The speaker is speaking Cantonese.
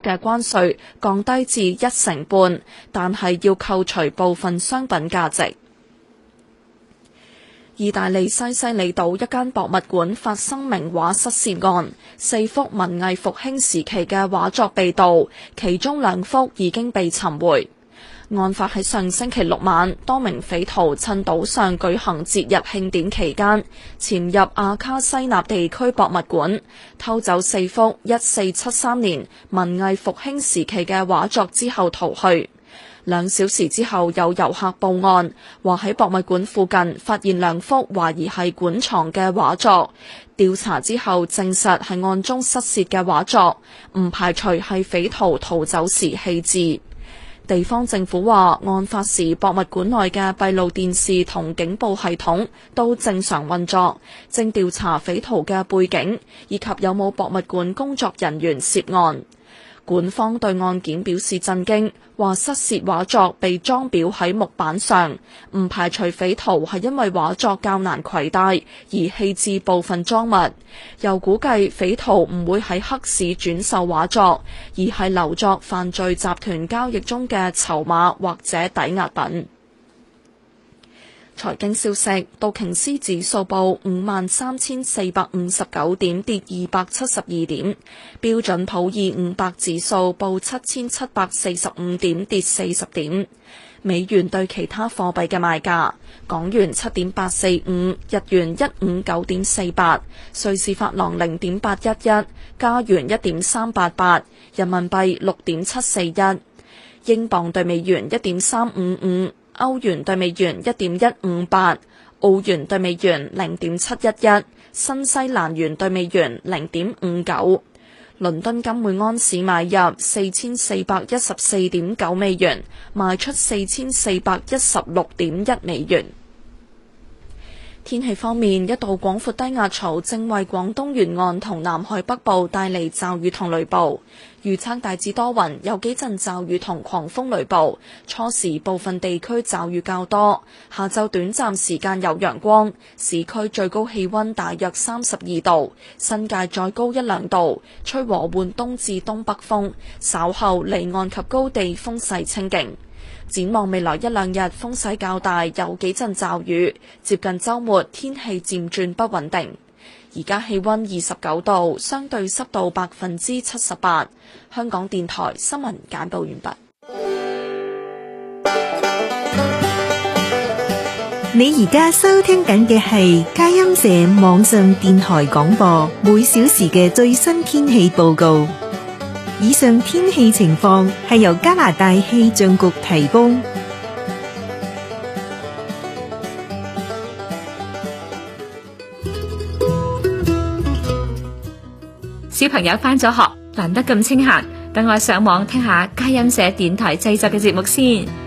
嘅關稅降低至1.5%，但係要扣除部分商品價值。意大利西西里島一間博物館發生名畫失竊案，4幅文藝復興時期嘅畫作被盜，其中2幅已經被尋回。案發喺上星期6晚，多名匪徒趁島上舉行節日慶典期間，潛入阿卡西納地區博物館，偷走4幅1473年文藝復興時期嘅畫作之後逃去。2小時之後，有遊客報案，話喺博物館附近發現2幅懷疑係館藏嘅畫作。調查之後證實係案中失竊嘅畫作，唔排除係匪徒逃走時棄置。地方政府話，案發時博物館內嘅閉路電視同警報系統都正常運作，正調查匪徒嘅背景以及有冇博物館工作人員涉案。館方對案件表示震驚，話失竊畫作被裝裱喺木板上，唔排除匪徒係因為畫作較難攜帶而棄置部分贓物，又估計匪徒唔會喺黑市轉售畫作，而係留作犯罪集團交易中嘅籌碼或者抵押品。財經消息，道瓊斯指數報53,459點，跌272點；標準普爾500指數報7,745點，跌40點。美元對其他貨幣嘅賣價：港元7.845，日元159.48，瑞士法郎0.811，加元1.388，人民幣6.741，英鎊對美元1.355。歐元對美元1.158，澳元對美元0.711，新西蘭元對美元0.59。倫敦金每安士買入4414.9美元，賣出4416.1美元。天氣方面，一道廣闊低壓槽正為廣東沿岸同南海北部帶嚟驟雨同雷暴。預測大致多雲，有幾陣驟雨同狂風雷暴，初時部分地區驟雨較多，下晝短暫時間有陽光，市區最高氣溫大約32度，新界再高1-2度，吹和緩東至東北風，稍後離岸及高地風勢清勁。展望未來1-2日風勢較大，有幾陣驟雨，接近週末天氣漸轉不穩定。而家氣溫29度，相對濕度78%。香港電台新聞簡報完畢。 你而家收聽緊嘅係佳音社網上電台廣播，每小時嘅最新天氣報告。以上天氣情況係由加拿大氣象局提供。 小朋友返咗學，難得咁清閒，等我上網聽下佳音社電台製作嘅節目先。